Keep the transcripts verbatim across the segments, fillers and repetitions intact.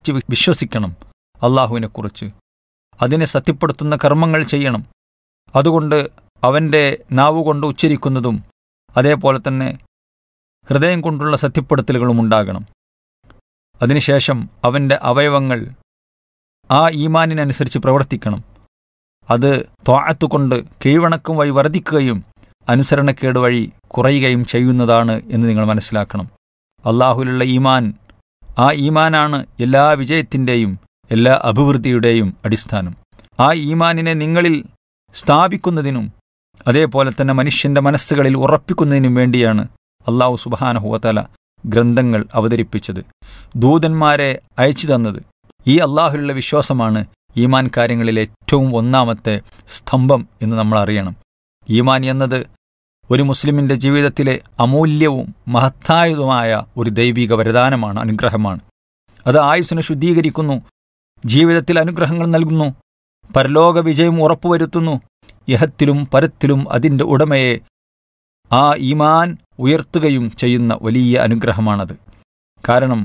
ഉറച്ച് വിശ്വസിക്കണം അള്ളാഹുവിനെക്കുറിച്ച്. അതിനെ സത്യപ്പെടുത്തുന്ന കർമ്മങ്ങൾ ചെയ്യണം. അതുകൊണ്ട് അവൻ്റെ നാവുകൊണ്ട് ഉച്ചരിക്കുന്നതും അതേപോലെ തന്നെ ഹൃദയം കൊണ്ടുള്ള സത്യപ്പെടുത്തലുകളും ഉണ്ടാകണം. അതിനുശേഷം അവൻ്റെ അവയവങ്ങൾ ആ ഈമാനിനനുസരിച്ച് പ്രവർത്തിക്കണം. അത് ത്വാഅത്ത് കീഴ്വണക്കം വഴി വർദ്ധിക്കുകയും അനുസരണക്കേട് വഴി കുറയുകയും ചെയ്യുന്നതാണ് എന്ന് നിങ്ങൾ മനസ്സിലാക്കണം. അള്ളാഹുവിലുള്ള ഈമാൻ, ആ ഈമാനാണ് എല്ലാ വിജയത്തിൻ്റെയും എല്ലാ അഭിവൃദ്ധിയുടെയും അടിസ്ഥാനം. ആ ഈമാനിനെ നിങ്ങളിൽ സ്ഥാപിക്കുന്നതിനും അതേപോലെ തന്നെ മനുഷ്യൻ്റെ മനസ്സുകളിൽ ഉറപ്പിക്കുന്നതിനും വേണ്ടിയാണ് അള്ളാഹു സുബ്ഹാനഹു വ തആല ഗ്രന്ഥങ്ങൾ അവതരിപ്പിച്ചത്, ദൂതന്മാരെ അയച്ചു തന്നത്. ഈ അള്ളാഹുവിലുള്ള വിശ്വാസമാണ് ഈമാൻ കാര്യങ്ങളിലെ ഏറ്റവും ഒന്നാമത്തെ സ്തംഭം എന്ന് നമ്മൾ അറിയണം. ഈമാൻ എന്നത് ഒരു മുസ്ലിമിൻ്റെ ജീവിതത്തിലെ അമൂല്യവും മഹത്തായതുമായ ഒരു ദൈവിക വരദാനമാണ്, അനുഗ്രഹമാണ്. അത് ആയുസ്സിനെ ശുദ്ധീകരിക്കുന്നു, ജീവിതത്തിൽ അനുഗ്രഹങ്ങൾ നൽകുന്നു, പരലോക വിജയം ഉറപ്പുവരുത്തുന്നു. ഇഹത്തിലും പരത്തിലും അതിൻ്റെ ഉടമയെ ആ ഈമാൻ ഉയർത്തുകയും ചെയ്യുന്ന വലിയ അനുഗ്രഹമാണത്. കാരണം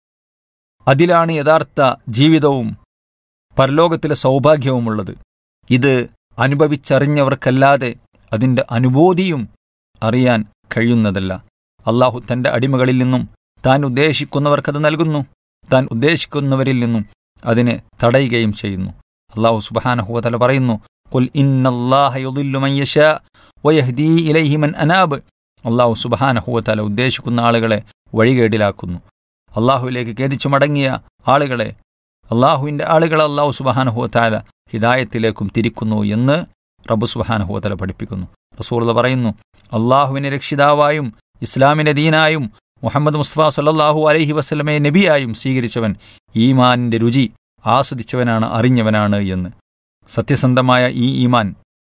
അതിലാണ് യഥാർത്ഥ ജീവിതവും പരലോകത്തിലെ സൗഭാഗ്യവുമുള്ളത്. ഇത് അനുഭവിച്ചറിഞ്ഞവർക്കല്ലാതെ അതിൻ്റെ അനുഭൂതിയും അറിയാൻ കഴിയുന്നതല്ല. അള്ളാഹു തൻ്റെ അടിമകളിൽ നിന്നും താൻ ഉദ്ദേശിക്കുന്നവർക്കത് നൽകുന്നു, താൻ ഉദ്ദേശിക്കുന്നവരിൽ നിന്നും അതിനെ തടയുകയും ചെയ്യുന്നു. അള്ളാഹു സുബ്ഹാനഹു വ തആല പറയുന്നു, ഖുൽ ഇന്നല്ലാഹ യുദില്ലു മൻ യശാ വയഹ്ദീ ഇലൈഹി മൻ അനാബ്. അള്ളാഹു സുബ്ഹാനഹു വ തആല ഉദ്ദേശിക്കുന്ന ആളുകളെ വഴികേടിലാക്കുന്നു. അള്ളാഹുവിലേക്ക് ഖേദിച്ചു മടങ്ങിയ ആളുകളെ, അള്ളാഹുവിൻ്റെ ആളുകളെ അള്ളാഹു സുബ്ഹാനഹു വ തആല ഹിദായത്തിലേക്കും തിരിക്കുന്നു എന്ന് റബ്ബ് സുബ്ഹാനഹു വ തആല പഠിപ്പിക്കുന്നു. റസൂലുള്ളാഹി പറയുന്നു, അള്ളാഹുവിനെ രക്ഷിതാവായും ഇസ്ലാമിനെ ദീനായും മുഹമ്മദ് മുസ്തഫ സല്ലല്ലാഹു അലൈഹി വസല്ലമയെ നബിയായും സ്വീകരിച്ചവൻ ഈമാനിൻ്റെ രുചി ആസ്വദിച്ചവനാണ്, അറിഞ്ഞവനാണ് എന്ന്. സത്യസന്ധമായ ഈ ഈമാൻ,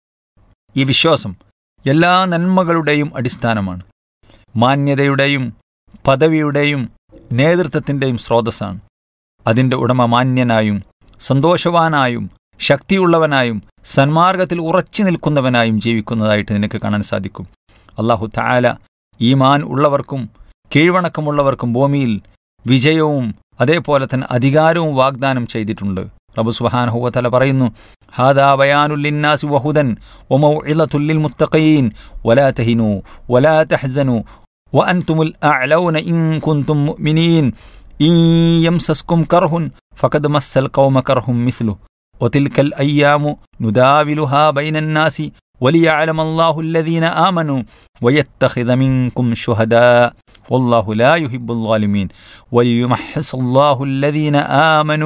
ഈ വിശ്വാസം എല്ലാ നന്മകളുടെയും അടിസ്ഥാനമാണ്. മാന്യതയുടെയും പദവിയുടെയും നേതൃത്വത്തിൻ്റെയും സ്രോതസ്സാണ്. അതിൻ്റെ ഉടമ മാന്യനായും സന്തോഷവാനായും ശക്തിയുള്ളവനായും സന്മാർഗത്തിൽ ഉറച്ചു നിൽക്കുന്നവനായും ജീവിക്കുന്നതായിട്ട് നിനക്ക് കാണാൻ സാധിക്കും. അല്ലാഹു തആല ഈമാൻ ഉള്ളവർക്കും കീഴ്വണക്കമുള്ളവർക്കും ഭൂമിയിൽ വിജയവും അതേപോലെ തന്നെ അധികാരവും വാഗ്ദാനം ചെയ്തിട്ടുണ്ട്. റബ്ബ് സുബ്ഹാനഹു വ തആല പറയുന്നു, ഹാദാ ബയാനുൽ ലിന്നാസി വഹുദൻ വമൗഇളതുൽ ലിൽ മുത്തഖീൻ വലാ തഹിനു വലാ തഹ്സനു വഅൻതുമുൽ അഅലൗന ഇൻ കുൻതും മുഅ്മിനീൻ ഇൻ യംസസ്കും കർഹുൻ ഫഖദ് മസ്സൽ ഖൗമ കർഹും മിസ്ലു വതിൽകൽ അയ്യാമു നുദാവിലുഹാ ബൈനൻ നാസി വലിയഅലമ അല്ലാഹു അല്ലദീന ആമനു വയത്തഖിദ മിൻകും ശുഹദാ വല്ലാഹു ലാ യുഹിബ്ബുൽ ളാലിമീൻ വലിയുമഹ്സില്ലാഹു അല്ലദീന ആമനു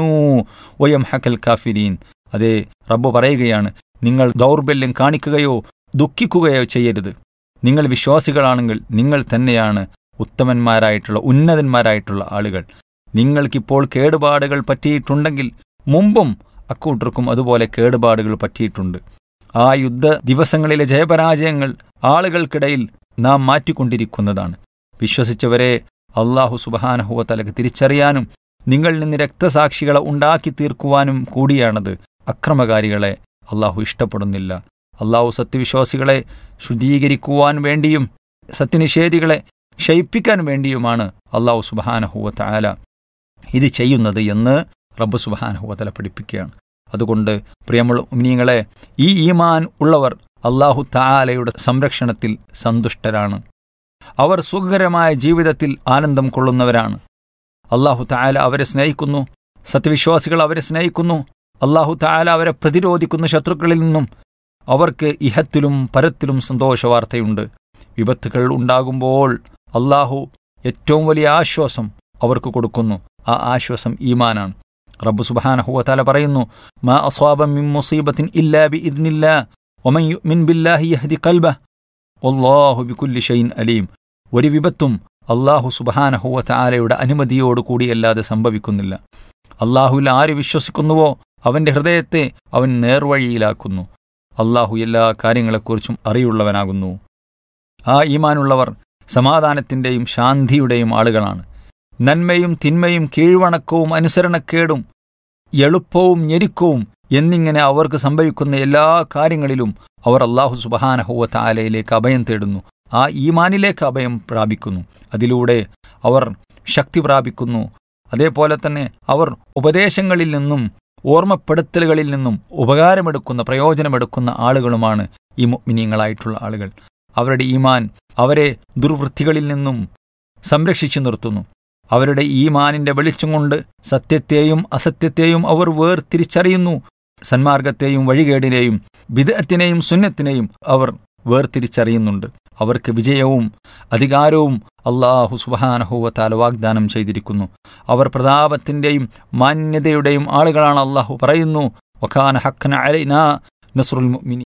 വയംഹഖൽ കാഫിരീൻ. അതേ, റബ്ബ് പറയുകയാണ്, നിങ്ങൾ ദൗർബല്യം കാണിക്കുകയോ ദുഃഖിക്കുകയോ ചെയ്യരുത്. നിങ്ങൾ വിശ്വാസികളാണെങ്കിൽ നിങ്ങൾ തന്നെയാണ് ഉത്തമന്മാരായിട്ടുള്ള ഉന്നതന്മാരായിട്ടുള്ള ആളുകൾ. നിങ്ങൾക്കിപ്പോൾ കേടുപാടുകൾ പറ്റിയിട്ടുണ്ടെങ്കിൽ മുമ്പും അക്കൂട്ടർക്കും അതുപോലെ കേടുപാടുകൾ പറ്റിയിട്ടുണ്ട്. ആ യുദ്ധ ദിവസങ്ങളിലെ ജയപരാജയങ്ങൾ ആളുകൾക്കിടയിൽ നാം മാറ്റിക്കൊണ്ടിരിക്കുന്നതാണ്. വിശ്വസിച്ചവരെ അള്ളാഹു സുബ്ഹാനഹു വ തആലക്ക് തിരിച്ചറിയാനും നിങ്ങളിൽ നിന്ന് രക്തസാക്ഷികളെ ഉണ്ടാക്കി തീർക്കുവാനും കൂടിയാണത്. അക്രമകാരികളെ അള്ളാഹു ഇഷ്ടപ്പെടുന്നില്ല. അള്ളാഹു സത്യവിശ്വാസികളെ ശുദ്ധീകരിക്കുവാൻ വേണ്ടിയും സത്യനിഷേധികളെ ക്ഷയിപ്പിക്കാൻ വേണ്ടിയുമാണ് അള്ളാഹു സുബ്ഹാനഹു വ തആല ഇത് ചെയ്യുന്നത് എന്ന് റബ്ബ് സുബ്ഹാനഹു വ തആല പഠിപ്പിക്കുകയാണ്. അതുകൊണ്ട് പ്രിയമുള്ള മുഅ്മിനീങ്ങളെ, ഈ ഈമാൻ ഉള്ളവർ അള്ളാഹു തആലയുടെ സംരക്ഷണത്തിൽ സന്തുഷ്ടരാണ്. അവർ സുഖകരമായ ജീവിതത്തിൽ ആനന്ദം കൊള്ളുന്നവരാണ്. അള്ളാഹു തആല അവരെ സ്നേഹിക്കുന്നു, സത്യവിശ്വാസികൾ അവരെ സ്നേഹിക്കുന്നു. അള്ളാഹു തആല അവരെ പ്രതിരോധിക്കുന്ന ശത്രുക്കളിൽ നിന്നും അവർക്ക് ഇഹത്തിലും പരത്തിലും സന്തോഷവാർത്തയുണ്ട്. വിപത്തുകൾ ഉണ്ടാകുമ്പോൾ അള്ളാഹു ഏറ്റവും വലിയ ആശ്വാസം അവർക്ക് കൊടുക്കുന്നു. ആ ആശ്വാസം ഈമാനാണ്. റബ്ബ് സുബ്ഹാനഹു വ തആല പറയുന്നു, മാ അസ്വാബ മിൻ മുസീബത്തിൻ ഇല്ലാ ബിഇദ്നില്ലാഹ് വമൻ യുഅ്മിൻ ബില്ലാഹി യഹ്ദി ഖൽബഹു വല്ലാഹു ബികുല്ലി ഷൈഇൻ അലീം. ഒരു വിപത്തും അള്ളാഹു സുബ്ഹാനഹു വ തആലയുടെ അനുമതിയോടുകൂടിയല്ലാതെ സംഭവിക്കുന്നില്ല. അള്ളാഹുവിൽ ആര് വിശ്വസിക്കുന്നുവോ അവൻ്റെ ഹൃദയത്തെ അവൻ നേർവഴിയിലാക്കുന്നു. അള്ളാഹു എല്ലാ കാര്യങ്ങളെക്കുറിച്ചും അറിയുള്ളവനാകുന്നു. ആ ഈമാനുള്ളവർ സമാധാനത്തിൻ്റെയും ശാന്തിയുടെയും ആളുകളാണ്. നന്മയും തിന്മയും കീഴ്വണക്കവും അനുസരണക്കേടും എളുപ്പവും ഞെരുക്കവും എന്നിങ്ങനെ അവർക്ക് സംഭവിക്കുന്ന എല്ലാ കാര്യങ്ങളിലും അവർ അല്ലാഹു സുബ്ഹാനഹു വ തആലയിലേക്ക് അഭയം തേടുന്നു. ആ ഈമാനിലേക്ക് അഭയം പ്രാപിക്കുന്നു. അതിലൂടെ അവർ ശക്തി പ്രാപിക്കുന്നു, അതേപോലെ തന്നെ അവർ ഉപദേശങ്ങളിൽ നിന്നും ഓർമ്മപ്പെടുത്തലുകളിൽ നിന്നും ഉപകാരമെടുക്കുന്ന പ്രയോജനമെടുക്കുന്ന ആളുകളുമാണ് ഈ മുഅ്മിനീങ്ങളായിട്ടുള്ള ആളുകൾ. അവരുടെ ഈമാൻ അവരെ ദുർവൃത്തികളിൽ നിന്നും സംരക്ഷിച്ചു നിർത്തുന്നു. അവരുടെ ഈമാനിന്റെ വെളിച്ചം കൊണ്ട് സത്യത്തെയും അസത്യത്തെയും അവർ വേർതിരിച്ചറിയുന്നു. സന്മാർഗത്തെയും വഴികേടിനെയും ബിദ്അത്തിനെയും സുന്നത്തിനെയും അവർ വേർതിരിച്ചറിയുന്നുണ്ട്. അവർക്ക് വിജയവും അധികാരവും അല്ലാഹു സുബ്ഹാനഹു വ തആല വാഗ്ദാനം ചെയ്തിരിക്കുന്നു. അവർ പ്രതാപത്തിന്റെയും മാന്യതയുടെയും ആളുകളാണ്. അല്ലാഹു പറയുന്നു, വകാന ഹഖ്ഖൻ അലൈനാ നസ്റുൽ മുഅ്മിനീൻ.